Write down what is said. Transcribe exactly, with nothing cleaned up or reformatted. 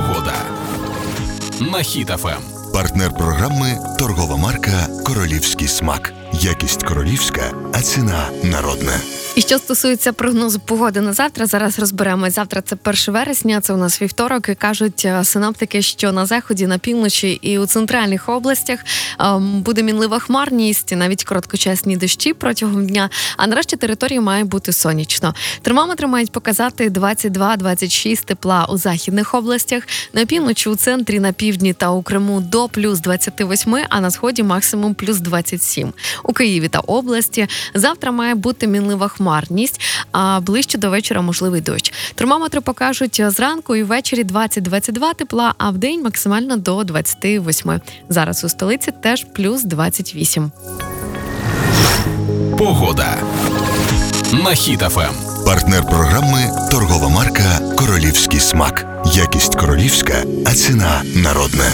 Погода на Хіт еф ем. Партнер програми – торгова марка «Королівський смак». Якість королівська, а ціна народна. І що стосується прогнозу погоди на завтра, зараз розберемось. Завтра це перше вересня, це у нас вівторок, і кажуть синоптики, що на заході, на півночі і у центральних областях буде мінлива хмарність, навіть короткочасні дощі протягом дня, а на решті території має бути сонячно. Термометри мають показати двадцять два - двадцять шість тепла у західних областях, на півночі, у центрі, на півдні та у Криму до плюс двадцять вісім, а на сході максимум плюс двадцять сім. У Києві та області завтра має бути мінлива хмарність, а ближче до вечора можливий дощ. Термометри покажуть зранку і ввечері двадцять - двадцять два тепла, а вдень максимально до двадцять вісім. Зараз у столиці теж плюс двадцять вісім. Погода на Хіт еф ем. Партнер програми – торгова марка «Королівський смак». Якість королівська, а ціна народна.